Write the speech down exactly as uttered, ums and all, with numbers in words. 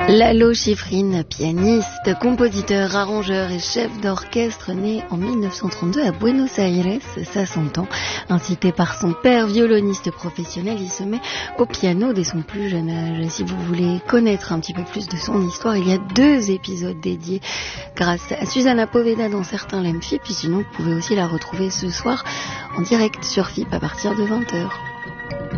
Lalo Schifrin, pianiste, compositeur, arrangeur et chef d'orchestre, né en mille neuf cent trente-deux à Buenos Aires, ça s'entend. Incité par son père, violoniste professionnel, il se met au piano dès son plus jeune âge. Si vous voulez connaître un petit peu plus de son histoire, il y a deux épisodes dédiés grâce à Susanna Poveda dans Certains l'aiment F I P, puis sinon vous pouvez aussi la retrouver ce soir en direct sur F I P à partir de vingt heures.